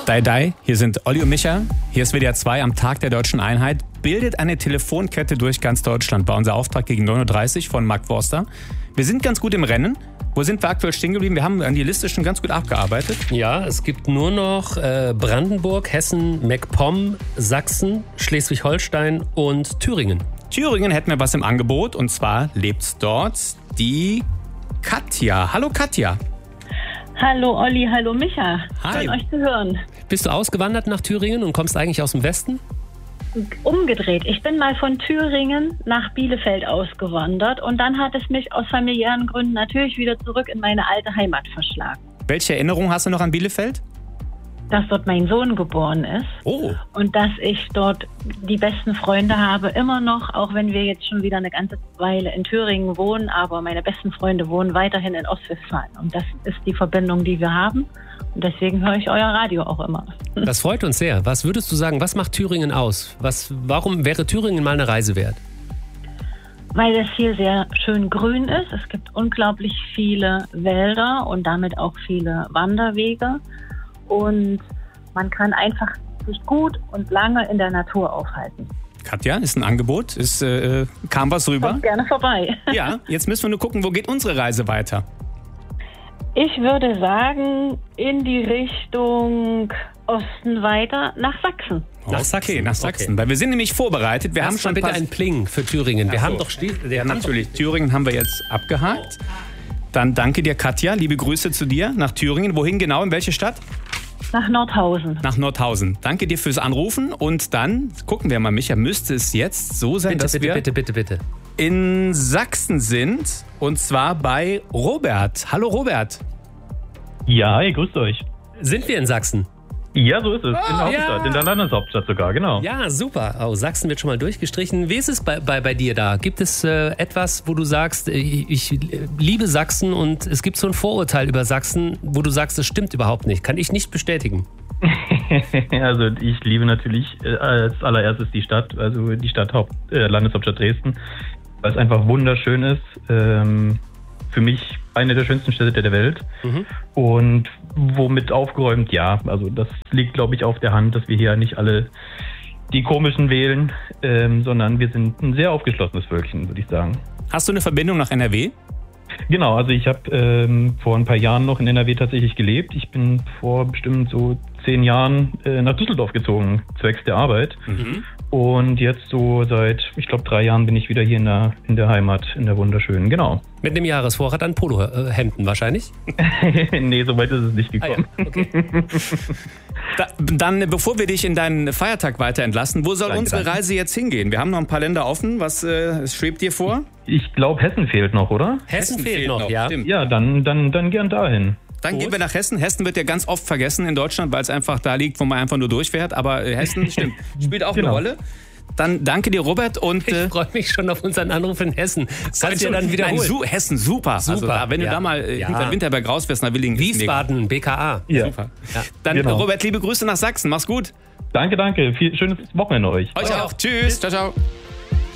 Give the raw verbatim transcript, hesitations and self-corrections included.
Dai Dai, hier sind Olli und Micha. Hier ist W D R zwei am Tag der Deutschen Einheit. Bildet eine Telefonkette durch ganz Deutschland. War unser Auftrag gegen neun Uhr dreißig von Mark Forster. Wir sind ganz gut im Rennen. Wo sind wir aktuell stehen geblieben? Wir haben an die Liste schon ganz gut abgearbeitet. Ja, es gibt nur noch äh, Brandenburg, Hessen, MacPom, Sachsen, Schleswig-Holstein und Thüringen. Thüringen hätten wir was im Angebot. Und zwar lebt dort die Katja. Hallo Katja. Hallo Olli, hallo Micha. Hi. Schön euch zu hören. Bist du ausgewandert nach Thüringen und kommst eigentlich aus dem Westen? Umgedreht. Ich bin mal von Thüringen nach Bielefeld ausgewandert und dann hat es mich aus familiären Gründen natürlich wieder zurück in meine alte Heimat verschlagen. Welche Erinnerung hast du noch an Bielefeld? Dass dort mein Sohn geboren ist Oh. und dass ich dort die besten Freunde habe, immer noch, auch wenn wir jetzt schon wieder eine ganze Weile in Thüringen wohnen, aber meine besten Freunde wohnen weiterhin in Ostwestfalen und das ist die Verbindung, die wir haben und deswegen höre ich euer Radio auch immer. Das freut uns sehr. Was würdest du sagen, was macht Thüringen aus? Was, warum wäre Thüringen mal eine Reise wert? Weil es hier sehr schön grün ist. Es gibt unglaublich viele Wälder und damit auch viele Wanderwege. Und man kann einfach sich gut und lange in der Natur aufhalten. Katja, ist ein Angebot. Ist, äh, kam was rüber? Kommt gerne vorbei. Ja, jetzt müssen wir nur gucken, wo geht unsere Reise weiter? Ich würde sagen, in die Richtung Osten weiter nach Sachsen. Nach Sachsen. Okay, nach Sachsen. Okay. Weil wir sind nämlich vorbereitet. Wir haben Erst mal schon bitte ein paar... ein Pling für Thüringen. Wir Ach haben so. doch Stil. Ja, natürlich. Thüringen haben wir jetzt abgehakt. Dann danke dir, Katja. Liebe Grüße zu dir nach Thüringen. Wohin genau? In welche Stadt? Nach Nordhausen. Nach Nordhausen. Danke dir fürs Anrufen. Und dann gucken wir mal, Micha, müsste es jetzt so sein, Bitte, dass bitte, wir bitte, bitte, bitte. in Sachsen sind. Und zwar bei Robert. Hallo Robert. Ja, hi, grüßt euch. Sind wir in Sachsen? Ja, so ist es. In der ja. Hauptstadt, in der Landeshauptstadt sogar, genau. Ja, super. Oh, Sachsen wird schon mal durchgestrichen. Wie ist es bei, bei, bei dir da? Gibt es äh, etwas, wo du sagst, ich, ich liebe Sachsen und es gibt so ein Vorurteil über Sachsen, wo du sagst, das stimmt überhaupt nicht? Kann ich nicht bestätigen. Also ich liebe natürlich äh, als allererstes die Stadt, also die Stadt Haupt, äh, Landeshauptstadt Dresden, weil es einfach wunderschön ist. Ähm, für mich eine der schönsten Städte der Welt. Mhm. Und womit aufgeräumt, ja. Also das liegt, glaube ich, auf der Hand, dass wir hier nicht alle die komischen wählen, ähm, sondern wir sind ein sehr aufgeschlossenes Völkchen, würde ich sagen. Hast du eine Verbindung nach N R W? Genau, also ich habe ähm, vor ein paar Jahren noch in N R W tatsächlich gelebt. Ich bin vor bestimmt so zehn Jahren äh, nach Düsseldorf gezogen, zwecks der Arbeit. Mhm. Und jetzt so seit, ich glaube, drei Jahren bin ich wieder hier in der, in der Heimat, in der wunderschönen, genau. Mit einem Jahresvorrat an Polohemden wahrscheinlich? Nee, so weit ist es nicht Ah, ja. gekommen. Okay. Da, dann, bevor wir dich in deinen Feiertag weiter entlassen, wo soll Danke, unsere danke. Reise jetzt hingehen? Wir haben noch ein paar Länder offen. Was äh, schwebt dir vor? Ich glaube, Hessen fehlt noch, oder? Hessen fehlt noch, ja. Stimmt. Ja, dann, dann, dann gern dahin. Dann Gut. gehen wir nach Hessen. Hessen wird ja ganz oft vergessen in Deutschland, weil es einfach da liegt, wo man einfach nur durchfährt. Aber äh, Hessen, stimmt, spielt auch Genau. eine Rolle. Dann danke dir, Robert. Und Ich äh, freue mich schon auf unseren Anruf in Hessen. Kannst du ja dann wiederholen. Nein, su- Hessen, super. Super, Also, da, wenn ja. du da mal äh, Ja. hinter Winterberg raus wärst, nach Willingen. ist mega. Wiesbaden, B K A. Ja. Super. Ja. Dann, Genau. Robert, liebe Grüße nach Sachsen. Mach's gut. Danke, danke. Viel, schönes Wochenende euch. Euch auch. Tschüss. Ciao, ciao.